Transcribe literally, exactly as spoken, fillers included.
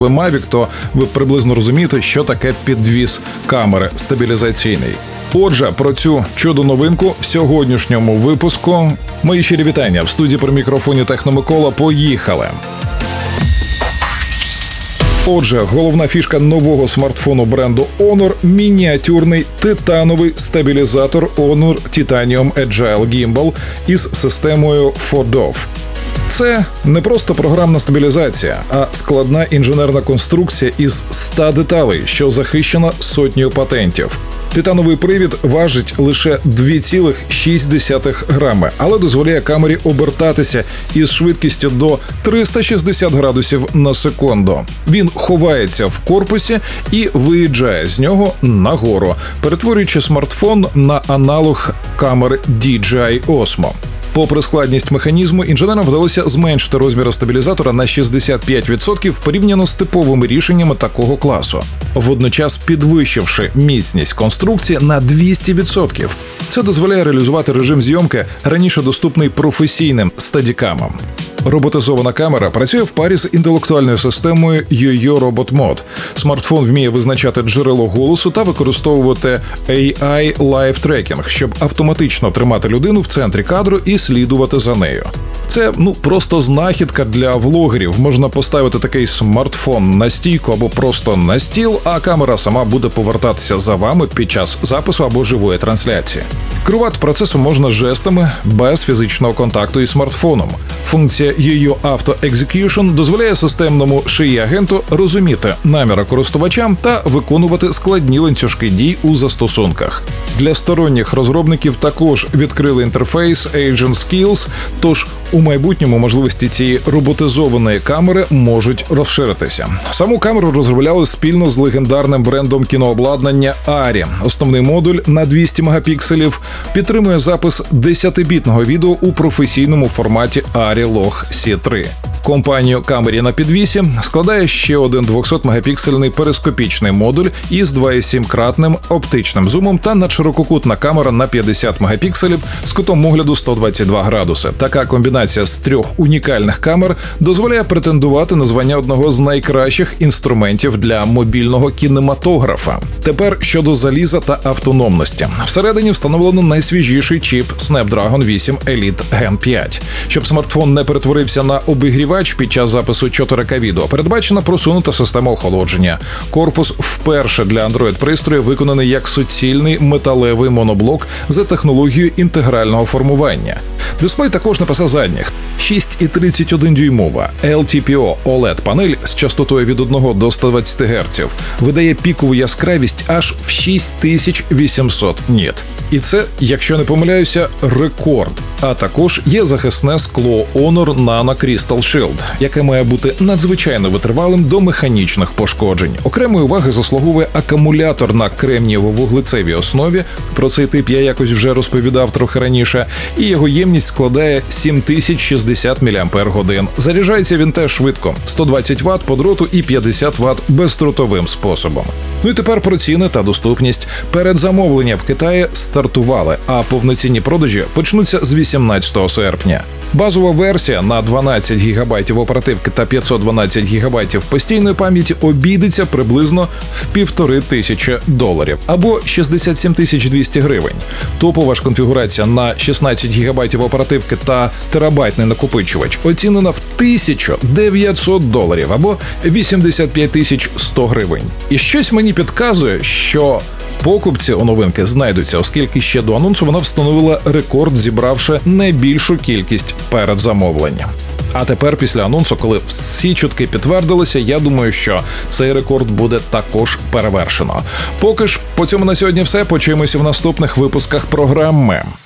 Mavic, то ви приблизно розумієте, що таке підвіз камери стабілізаційний. Отже, про цю чудо новинку в сьогоднішньому випуску. Мої щирі вітання. В студії при мікрофоні Техномикола. Поїхали! Отже, головна фішка нового смартфону бренду Honor – мініатюрний титановий стабілізатор Honor Titanium Agile Gimbal із системою фор ді о еф. Це не просто програмна стабілізація, а складна інженерна конструкція із ста деталей, що захищена сотнею патентів. Титановий привід важить лише два цілих шість десятих грами, але дозволяє камері обертатися із швидкістю до триста шістдесят градусів на секунду. Він ховається в корпусі і виїжджає з нього нагору, перетворюючи смартфон на аналог камери ді джей ай Osmo. Попри складність механізму, інженерам вдалося зменшити розміри стабілізатора на шістдесят п'ять відсотків порівняно з типовими рішеннями такого класу, водночас підвищивши міцність конструкції на двісті відсотків. Це дозволяє реалізувати режим зйомки, раніше доступний професійним стадікамам. Роботизована камера працює в парі з інтелектуальною системою Йо-Йо Robot Mode. Смартфон вміє визначати джерело голосу та використовувати ей ай Live Tracking, щоб автоматично тримати людину в центрі кадру і слідувати за нею. Це, ну, просто знахідка для влогерів. Можна поставити такий смартфон на стійку або просто на стіл, а камера сама буде повертатися за вами під час запису або живої трансляції. Керувати процесом можна жестами, без фізичного контакту із смартфоном. Функція Йо-Йо Auto Execution дозволяє системному шиї-агенту розуміти наміри користувачам та виконувати складні ланцюжки дій у застосунках. Для сторонніх розробників також відкрили інтерфейс Agent Skills, тож у майбутньому можливості цієї роботизованої камери можуть розширитися. Саму камеру розробляли спільно з легендарним брендом кінообладнання Аррі. Основний модуль на двісті мегапікселів підтримує запис десятибітного відео у професійному форматі Arri Log сі три. Компанію камері на підвісі складає ще один двохсотмегапіксельний перископічний модуль із два і сім-кратним оптичним зумом та надширококутна камера на п'ятдесят мегапікселів з кутом огляду сто двадцять два градуси. Така комбінація з трьох унікальних камер дозволяє претендувати на звання одного з найкращих інструментів для мобільного кінематографа. Тепер щодо заліза та автономності. Всередині встановлено найсвіжіший чіп Snapdragon вісім Elite Gen п'ять. Щоб смартфон не перетворився на обігрівач під час запису чотири ка відео, передбачена просунута система охолодження. Корпус вперше для Android-пристрою виконаний як суцільний металевий моноблок за технологією інтегрального формування. Дисплей також на паса задніх. шість і тридцять один дюймова ел ті пі о о лед-панель з частотою від одного до ста двадцяти герців видає пікову яскравість аж в шість тисяч вісімсот ніт. І це, якщо не помиляюся, рекорд. А також є захисне скло Honor Nano Crystal Shield, яке має бути надзвичайно витривалим до механічних пошкоджень. Окремої уваги заслуговує акумулятор на кремнієво-вуглецевій основі, про цей тип я якось вже розповідав трохи раніше, і його ємність складає сім тисяч шістдесят міліампер-годин. Заряджається він теж швидко – сто двадцять ватт по дроту і п'ятдесят ватт бездротовим способом. Ну і тепер про ціни та доступність. Передзамовлення в Китаї стартували, а повноцінні продажі почнуться з вісімнадцятого серпня. Базова версія на дванадцять гігабайтів оперативки та п'ятсот дванадцять гігабайтів постійної пам'яті обійдеться приблизно в півтори тисячі доларів або шістдесят сім тисяч двісті гривень. Топова ж конфігурація на шістнадцять гігабайтів оперативки та терабайтний накопичувач оцінена в тисячу дев'ятсот доларів або вісімдесят п'ять тисяч сто гривень. І щось мені підказує, що покупці у новинки знайдуться, оскільки ще до анонсу вона встановила рекорд, зібравши найбільшу кількість передзамовлень. А тепер, після анонсу, коли всі чутки підтвердилися, я думаю, що цей рекорд буде також перевершено. Поки ж по цьому на сьогодні все. Почуємося в наступних випусках програми.